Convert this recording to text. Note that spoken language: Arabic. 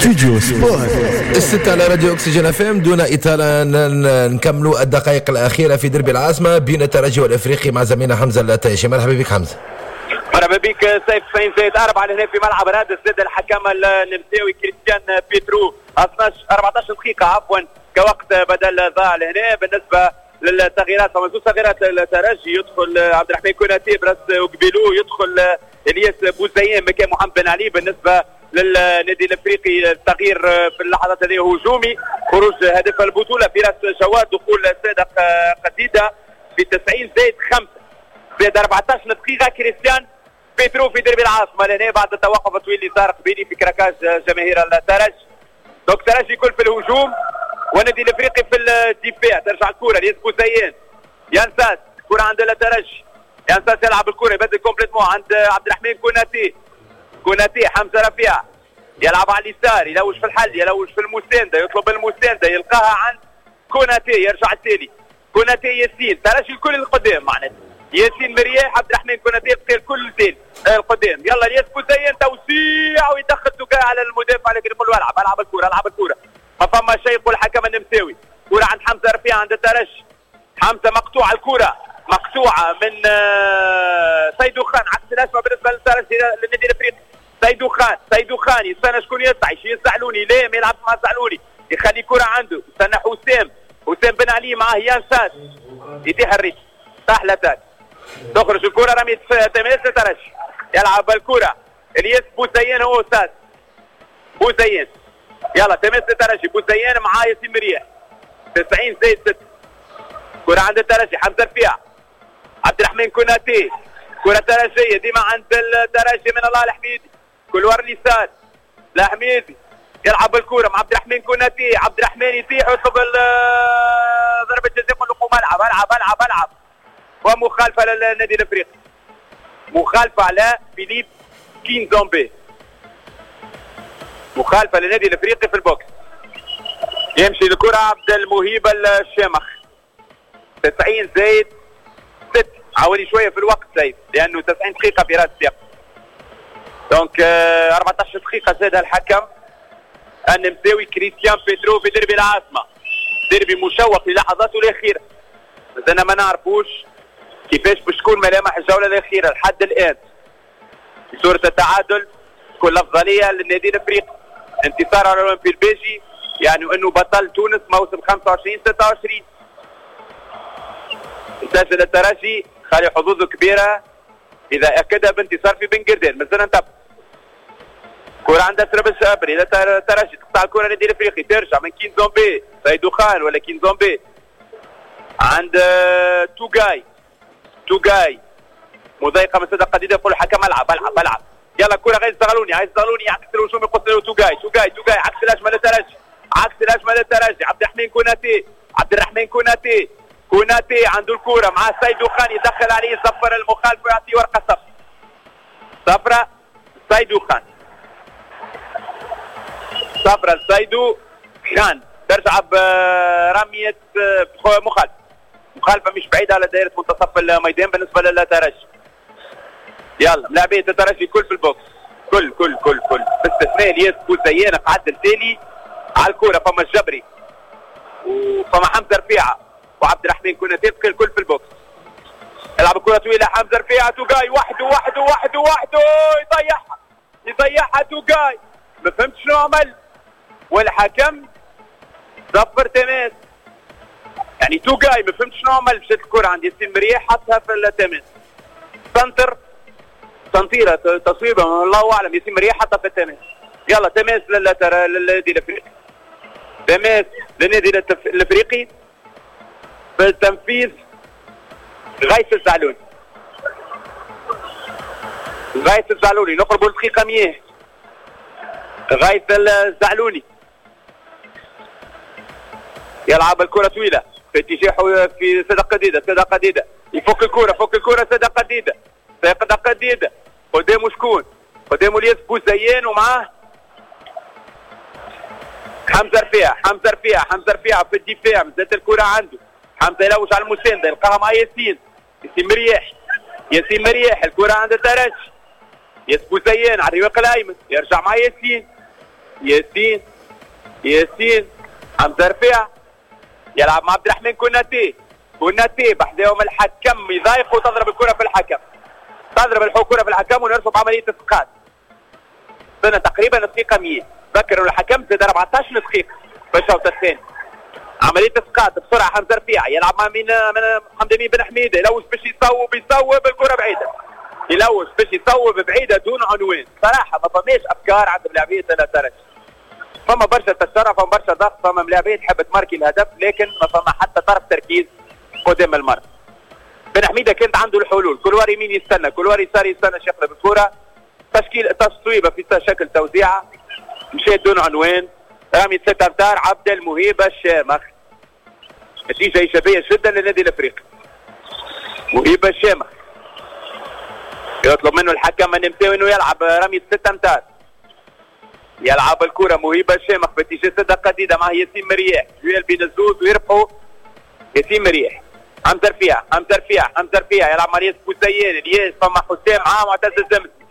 استوديو سبورت الستة على راديو أكسجين FM. دون إطالة نكملوا الدقائق الأخيرة في دربي العاصمة بين الترجي والإفريقي مع زميلنا حمزة التايشي. مرحبا بك حمزة. مرحبا بك سيف. 90 زائد 4 هنا في ملعب رادس ضد الحكم النمساوي كريستيان بيترو. 14 دقيقة عفوا كوقت بدل ضاع هنا. بالنسبة للتغييرات فما زوج تغييرات الترجي، يدخل عبد الرحمن كوناتي برس وقبيلو، يدخل الياس بوزيان مكان محمد بن علي. بالنسبة للنادي الافريقي التغيير في اللحظات هذه هجومي، خروج هدف البطولة فراس جواد، دخول صادق قديدة في 90 زائد 5 زائد 14 دقيقة كريستيان بيترو في دربي العاصمة لهنا بعد التوقف الطويل اللي صار قبيلي في كراكاج جماهير الترجي. دونك الترجي يكون في الهجوم والنادي الافريقي في الدفاع. ترجع الكرة لياس بوزيان، ينساس كرة عند الترجي، ينساس يلعب الكرة يبدل كومبليتمون عند عبد الرحمن كوناتي. حمزة رفيع يلعب على اليسار، يلوج في الحل، يلوج في المساندة، يطلب المساندة يلقاها عند كوناتي، يرجع التالي كوناتي ياسين. ترجي الكل القدام معناتها، ياسين مرياح عبد الرحمن كوناتي يبقى الكل التالي القدام. يلا الياس بوزيان توسيع ويدخل توكا على المدافع، لكن يقول له العب الكرة ما فما شيء. يقول الحكم النمساوي كرة عند حمزة رفيع عند الترجي. حمزة مقطوعة، الكرة مقطوعة من سيدو خان عكس الأسمى بالنسبة للترجي للنادي الافريقي. سيدو خان يستنى شكون يسعى زعلوني، ليه ما يلعب مع زعلوني، يخلي كرة عنده، يستنى حسام بن علي معاه يانساس، يتيح الريتم صح لتاك، تخرج الكرة رميت في تماس الترجي. يلعب الكرة الياس بوزيان، هو استاذ بوزيان. يلا تماس الترجي، بوزيان معاه ياسين مرياح. 90 زائد 6 كرة عند الترجي. حمزة رفيع، عبد الرحمن كوناتي، كرة ترجية ديما عند الترجي من الله الحميدي، كل ور اليسار الحميدي يلعب الكرة مع عبد الرحمن كوناتي. عبد الرحمن يطيح ويطلب ضربة جزاء، يقول له قوم العب ومخالفة للنادي الافريقي، مخالفة على فيليب كينزومبي، مخالفة للنادي الافريقي في البوكس. يمشي الكرة عبد المهيب الشامخ. 90 زائد 6 عاوني شوية في الوقت سيف، لأنه 90 دقيقة في راس السياق. دونك 14 دقيقة زاد الحكم النمساوي كريستيان بيترو في دربي العاصمة. دربي مشوق للحظاته الأخيرة، مازلنا ما نعرفوش كيفاش باش تكون ملامح الجولة الأخيرة لحد الآن. في صورة التعادل كل أفضلية للنادي الأفريقي، انتصار على الأولمبي البيجي، يعني أنه بطل تونس موسم 25-26. يسجل الترجي خالي حظوظه كبيرة إذا أكدها بانتصار في بنجردان. مازلنا نتبع كرة عند أسرب الشابري إلى الترجي، تقطع الكرة للنادي الأفريقي، ترجع من كينزومبي سيدو خان ولا كينزومبي عند توغاي مضايقة من صدق قديدة، يقول الحكم العب. يلا الكرة غير زغلوني، عايز زغلوني يعكس الهجوم، يقص له توغاي عكس الأجمل للترجي. عبد الرحمن كوناتي عنده الكرة مع سيدو خان، يدخل عليه يصفر المخالف ويعطيه ورقة صفراء. سيدو خان ترجع برمية مخالفة مش بعيدة على دائرة منتصف الميدان بالنسبة للترجي. يلا ملاعبية الترجي كل في البوكس، كل باستثناء الياس بوزيان قعد التالي على الكرة. فما الجبري وفما حمزة رفيعة وعبد الرحمن كوناتي، الكل في البوكس. يلعب الكرة طويلة حمزة رفيعة، توغاي وحده يضيعها توغاي، ما فهمتش شنو عمل والحكم صفر تماس. يعني توغاي ما فهمتش شنو عمل، مشات الكرة عند ياسين مرياح حطها في التماس، تنطيرة تصويبة الله اعلم، ياسين مرياح حطها في التماس. يلا تماس للنادي الافريقي، تماس للنادي الافريقي بالتنفيذ. غيث الزعلوني نقربوا لدقيقة 100. غيث الزعلوني يلعب الكرة طويلة في اتجاهه في صدق قديدة، يفك الكرة صدق قديدة. قدامه شكون؟ قدامه الياس بوزيان ومعاه حمزة رفيع في الدفاع. مازالت الكرة عنده، حمزة يلوش على المساندة، يلقاها مع ياسين مرياح. الكرة عند الترجي، ياس بوزيان على الرواق الأيمن، يرجع مع ياسين ياسين حمزه رفيع يلعب مع عبد الرحمن كوناتي بحذاهم الحكم يضايق وتضرب الكره في الحكم. تضرب الكره في الحكم ونرفض بعمليه اسقاط. صرنا تقريبا دقيقه 100. ذكروا الحكم زاد 14 دقيقه في الشوط الثاني. عمليه اسقاط بسرعه حمزه رفيع يلعب مع من محمد امين بن حميده يلوش باش يصوب الكره بعيده. يلوش باش يصوب بعيده دون عنوان. صراحه ما فماش افكار عند اللاعبين لا ترجي. فما برشا تسرع فما برشا ضغط فما ملاعبين تحب تماركي الهدف لكن ما فما حتى طرف تركيز قدام المرمى. بن حميده كانت عنده الحلول كل وار يمين يستنى كل وار يسار يستنى يقلب الكره تشكيل تصويبه في شكل توزيعه مشيت دون عنوان رمي 3 امتار عبد المهيب الشامخ. نتيجه ايجابيه جدا للنادي الافريقي. مهيب الشامخ يطلب منه الحكم النمساوي انه يلعب رمي 6 امتار. يلعب الكره مهيب الشامخ باتجاه سده قديده مع ياسين مرياح جويل بين الزوز ويربحوا ياسين مرياح. حمزه رفيع يلعب مع الياس بوزيان الياس فما حسام معاه معتز الزمزمي